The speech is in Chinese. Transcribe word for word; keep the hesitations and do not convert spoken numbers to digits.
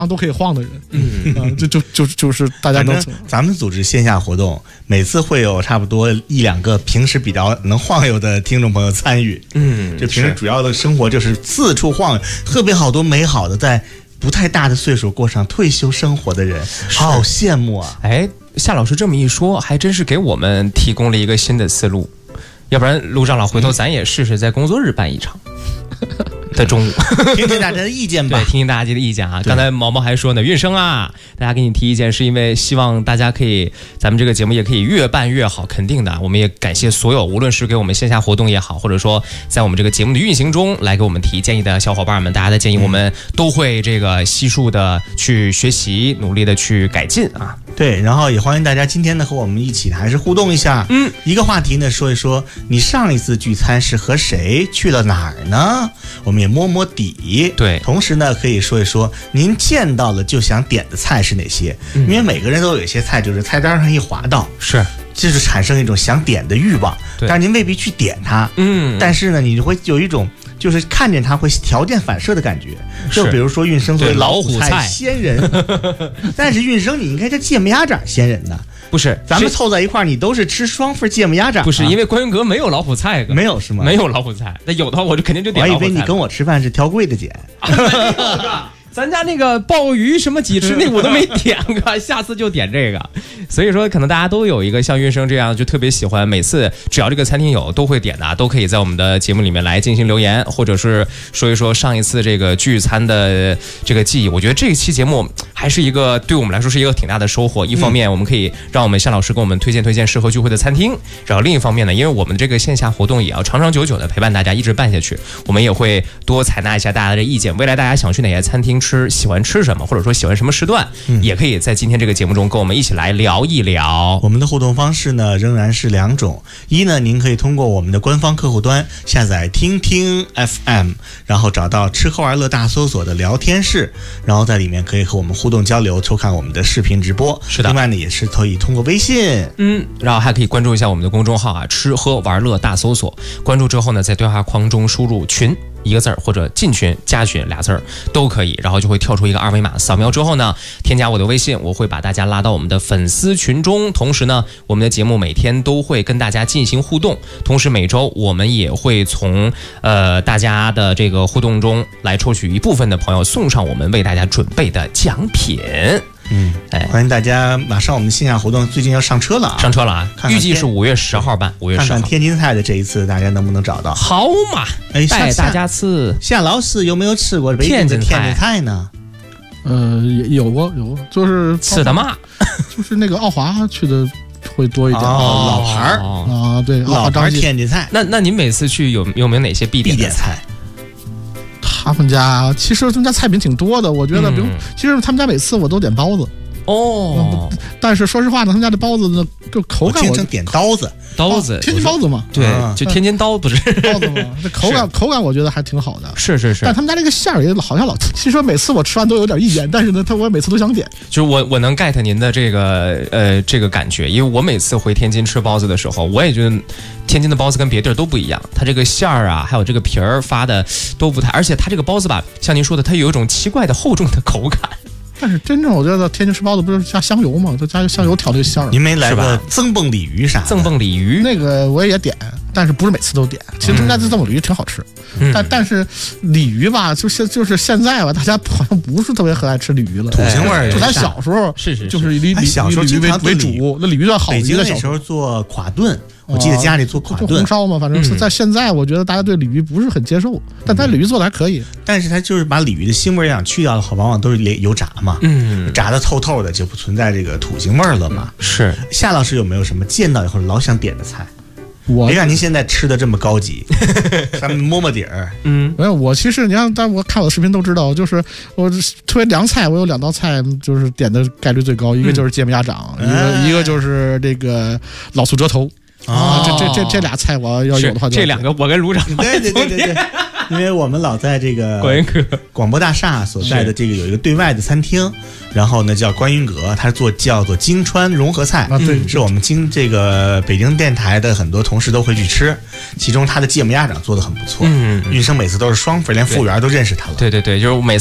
都可以晃的人，嗯，呃、就就就就是大家都咱们组织线下活动，每次会有差不多一两个平时比较能晃悠的听众朋友参与，嗯，这平时主要的生活就是四处晃悠，特别好多美好的在不太大的岁数过上退休生活的人，好羡慕啊！ 哎，夏老师这么一说，还真是给我们提供了一个新的思路，要不然陆长老回头咱也试试在工作日办一场。的中午， 听听大家的意见吧。 对，听听大家的意见啊。刚才毛毛还说呢，运生啊，大家给你提意见，是因为希望大家可以，咱们这个节目也可以越办越好，肯定的。我们也感谢所有，无论是给我们线下活动也好，或者说在我们这个节目的运行中来给我们提建议的小伙伴们，大家的建议我们都会这个悉数的去学习，努力的去改进啊。 对，然后也欢迎大家今天呢和我们一起还是互动一下。嗯，一个话题呢说一说你上一次聚餐是和谁去了哪儿呢？我们也摸摸底。 对， 同时呢可以说一说您见到了就想点的菜是哪些，嗯、因为每个人都有一些菜就是菜单上一滑到， 是就是产生一种想点的欲望，但是您未必去点它。嗯，但是呢你会有一种就是看见它会条件反射的感觉，就比如说运生作为老虎菜仙人，但是运生你应该叫芥末鸭掌仙人呢。 不是， 咱们凑在一块儿，你都是吃双份芥末鸭掌、啊。 不是，因为关云阁没有老虎菜， 没有是吗？ 没有老虎菜，那有的话我就肯定就点老虎菜。 我以为你跟我吃饭是挑贵的捡。 咱家那个鲍鱼什么几吃那我都没点过，下次就点这个。所以说可能大家都有一个像运生这样就特别喜欢，每次只要这个餐厅有都会点的，都可以在我们的节目里面来进行留言，或者是说一说上一次这个聚餐的这个记忆。我觉得这一期节目还是一个对我们来说是一个挺大的收获。一方面我们可以让我们夏老师给我们推荐推荐适合聚会的餐厅，然后另一方面呢，因为我们这个线下活动也要长长久久的陪伴大家一直办下去，我们也会多采纳一下大家的意见。未来大家想去哪些餐厅吃，喜欢吃什么，或者说喜欢什么时段、嗯、也可以在今天这个节目中跟我们一起来聊一聊。 我们的互动方式呢仍然是两种，一呢您可以通过我们的官方客户端下载听听 F M， 然后找到吃喝玩乐大搜索的聊天室，然后在里面可以和我们互动交流，收看我们的视频直播。 是的， 另外呢也是可以通过微信， 嗯，然后还可以关注一下我们的公众号啊，吃喝玩乐大搜索。关注之后呢，在对话框中输入群一个字儿，或者进群加群俩字儿都可以，然后就会跳出一个二维码，扫描之后呢，添加我的微信，我会把大家拉到我们的粉丝群中。同时呢，我们的节目每天都会跟大家进行互动，同时每周我们也会从呃大家的这个互动中来抽取一部分的朋友送上我们为大家准备的奖品。 嗯，哎，欢迎大家！马上我们的线下活动最近要上车了啊， 上车了啊！预计是五月十号办，五月十号。 看看天津菜的这一次大家能不能找到？ 好嘛，哎，带大家吃。 夏老师有没有吃过北京的天津菜呢？ 呃，有过，有过，就是吃的嘛， 就是那个奥华去的会多一点。 哦，老牌儿啊，对， 老牌天津菜。 那那您每次去有有没有哪些必点的菜？ 他们家其实他们家菜品挺多的，我觉得，比如、嗯、其实他们家每次我都点包子哦、嗯， 但是说实话呢，他们家的包子呢，就口感我经常点刀子， 刀子、 哦、天津包子嘛， 对，啊、就天津刀不是包子嘛，这口感口感我觉得还挺好的， 是是是， 但他们家这个馅儿也好像老，其实每次我吃完都有点意见，但是呢，他我每次都想点， 就是我我能 get 您的这个呃这个感觉，因为我每次回天津吃包子的时候，我也觉得天津的包子跟别地儿都不一样，它这个馅儿啊，还有这个皮儿发的都不太，而且它这个包子吧，像您说的，它有一种奇怪的厚重的口感。 但是真正我觉得天津吃包子不是加香油吗？就加香油调这个馅儿。 您没来过增蹦鲤鱼啥？ 增蹦鲤鱼那个我也点，但是不是每次都点。其实他们家这增蹦鲤鱼挺好吃，嗯、但但是鲤鱼吧，就是就是现在吧，大家好像不是特别很爱吃鲤鱼了。 土腥味儿。 就咱小时候是是就是以鲤小时候鲤鱼为为主，那鲤鱼要好。 北京那时候做垮炖。我记得家里做垮炖、 红烧嘛，反正是在现在，我觉得大家对鲤鱼不是很接受，嗯、但它鲤鱼做的还可以。 但是它就是把鲤鱼的腥味想去掉的话，往往都是油炸嘛，嗯，炸的透透的，就不存在这个土腥味了嘛。 是。 夏老师有没有什么见到以后老想点的菜？ 我别看您现在吃的这么高级，咱们摸摸底儿。 嗯，没有，我其实你看，但我看我的视频都知道，就是我特别凉菜，我有两道菜就是点的概率最高，一个就是芥末鸭掌，嗯、一个一个就是这个老醋折头。啊，这这这这俩菜我要有的话就， 这两个我跟卢长对对对对对，因为我们老在这个广播大厦所在的这个有一个对外的餐厅，然后呢叫观云阁，它做叫做京川融合菜啊，对，是我们京这个北京电台的很多同事都会去吃，其中他的芥末鸭掌做的很不错，嗯，运生每次都是双份，连服务员都认识他了， 对对对，就是每次。